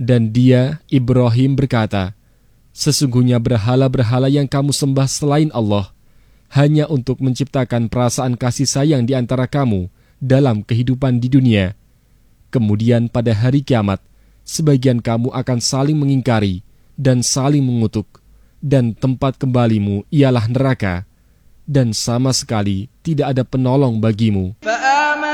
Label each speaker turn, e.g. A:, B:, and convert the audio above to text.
A: Dan dia, Ibrahim, berkata, sesungguhnya berhala-berhala yang kamu sembah selain Allah hanya untuk menciptakan perasaan kasih sayang di antara kamu dalam kehidupan di dunia. Kemudian pada hari kiamat, sebagian kamu akan saling mengingkari dan saling mengutuk, dan tempat kembalimu ialah neraka, dan sama sekali tidak ada penolong bagimu.